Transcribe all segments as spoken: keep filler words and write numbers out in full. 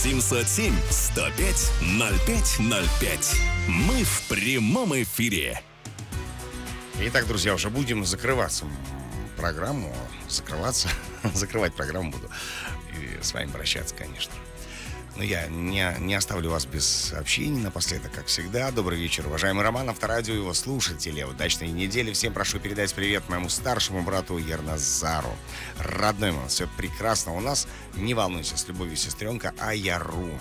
семьсот семь сто пять ноль пять ноль пять. Мы в прямом эфире. Итак, друзья, уже будем закрываться программу. Закрываться. Закрывать программу буду. И с вами прощаться, конечно. Но я не, не оставлю вас без сообщений. Напоследок, как всегда, добрый вечер, уважаемый Роман, Авторадио и его слушатели. Удачной недели. Всем прошу передать привет моему старшему брату Ерназару. Родной мой, все прекрасно у нас. Не волнуйся, с любовью, сестренка Аяру.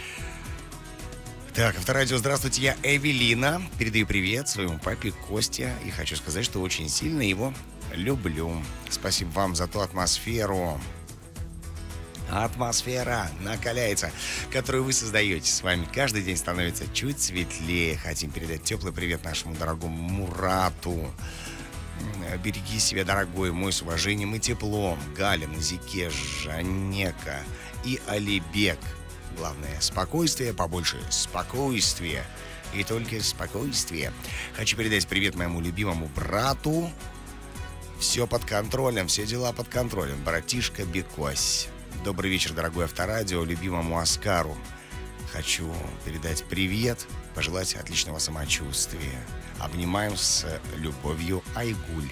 Так, Авторадио, здравствуйте, я Эвелина. Передаю привет своему папе Косте. И хочу сказать, что очень сильно его люблю. Спасибо вам за ту атмосферу. Атмосфера накаляется, которую вы создаете с вами. Каждый день становится чуть светлее. Хотим передать теплый привет нашему дорогому Мурату. Береги себя, дорогой мой, с уважением и теплом. Галя, Назике, Жанека и Алибек. Главное, спокойствие, побольше спокойствия. И только спокойствие. Хочу передать привет моему любимому брату. Все под контролем, все дела под контролем. Братишка Бекось. Добрый вечер, дорогой Авторадио, любимому Оскару. Хочу передать привет, пожелать отличного самочувствия. Обнимаем с любовью, Айгуль.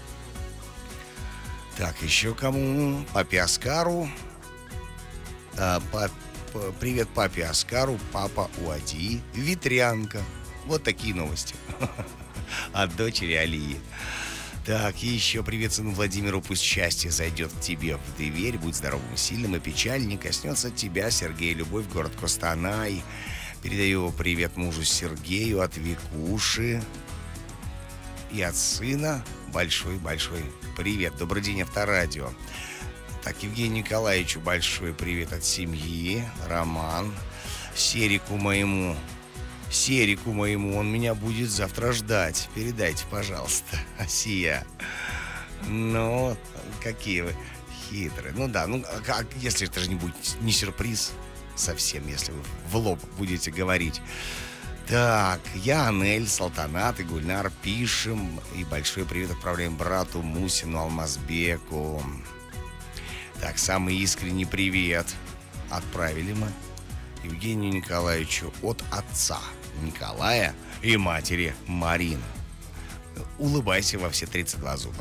Так, еще кому? Папе Оскару. А, пап, привет папе Оскару, папа Уади, Ветрянка. Вот такие новости от дочери Алии. Так, и еще привет сыну Владимиру. Пусть счастье зайдет к тебе в дверь. Будь здоровым, сильным, и печаль не коснется тебя. Сергей, любовь, город Костанай. Передаю привет мужу Сергею от Викуши. И от сына большой-большой привет. Добрый день, Авторадио. Так, Евгению Николаевичу большой привет от семьи. Роман. Серику моему. Серику моему, он меня будет завтра ждать. Передайте, пожалуйста, Асия. Ну, какие вы хитрые. Ну да, ну, а если это же не будет не сюрприз совсем, если вы в лоб будете говорить. Так, я, Анель, Салтанат и Гульнар пишем. И большой привет отправляем брату Мусину Алмазбеку. Так, самый искренний привет отправили мы Евгению Николаевичу от отца Николая и матери Марины. Улыбайся во все тридцать два зуба.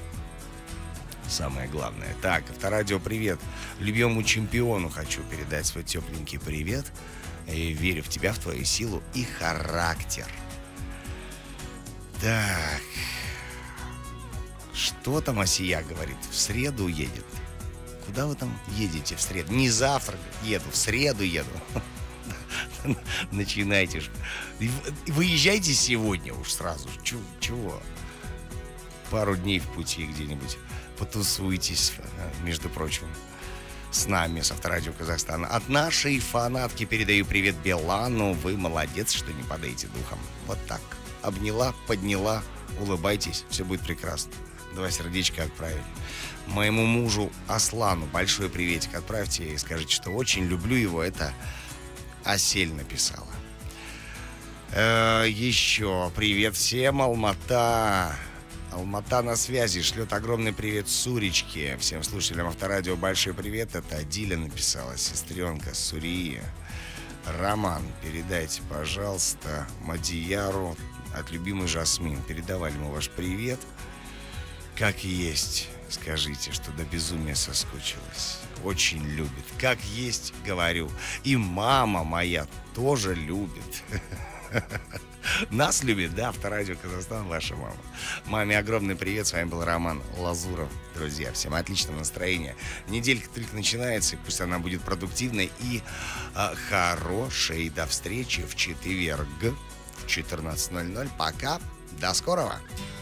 Самое главное. Так, Авторадио, привет. Любимому чемпиону хочу передать свой тепленький привет. И верю в тебя, в твою силу и характер. Так. Что там Асия говорит? В среду едет. Куда вы там едете в среду? Не завтра еду, в среду еду. Начинайте же. Выезжайте сегодня уж сразу. Чего? Пару дней в пути где-нибудь. Потусуйтесь, между прочим, с нами, с Авторадио Казахстана. От нашей фанатки передаю привет Белану. Вы молодец, что не падаете духом. Вот так. Обняла, подняла. Улыбайтесь, все будет прекрасно. Два сердечка отправить. Моему мужу Аслану большой приветик отправьте и скажите, что очень люблю его. Это Асель написала. Э, еще привет всем, Алмата. Алмата на связи. Шлет огромный привет Суречке. Всем слушателям Авторадио большой привет. Это Диля написала, сестренка Сурия. Роман, передайте, пожалуйста, Мадияру от любимой Жасмин. Передавали мы ваш привет. Как есть, скажите, что до безумия соскучилась. Очень любит. Как есть, говорю. И мама моя тоже любит. Нас любит, да, Авторадио Казахстан, ваша мама. Маме огромный привет. С вами был Роман Лазуров. Друзья, всем отличного настроения. Неделька только начинается, и пусть она будет продуктивной и а, хорошей. До встречи в четверг в четырнадцать ноль ноль. Пока. До скорого.